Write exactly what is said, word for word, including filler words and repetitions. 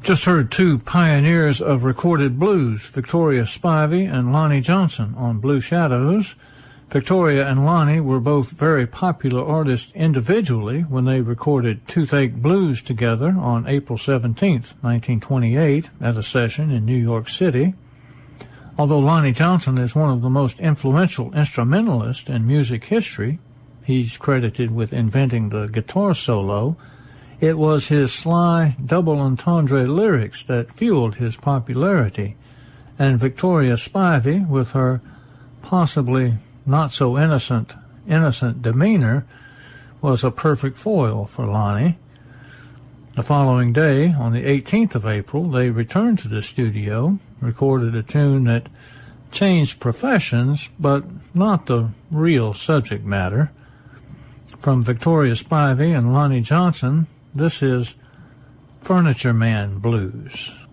Just heard two pioneers of recorded blues, Victoria Spivey and Lonnie Johnson, on Blue Shadows. Victoria and Lonnie were both very popular artists individually when they recorded Toothache Blues together on April seventeenth, nineteen twenty-eight, at a session in New York City. Although Lonnie Johnson is one of the most influential instrumentalists in music history, he's credited with inventing the guitar solo, it was his sly, double entendre lyrics that fueled his popularity, and Victoria Spivey, with her possibly not-so-innocent innocent demeanor, was a perfect foil for Lonnie. The following day, on the eighteenth of April, they returned to the studio, recorded a tune that changed professions, but not the real subject matter. From Victoria Spivey and Lonnie Johnson, this is Furniture Man Blues.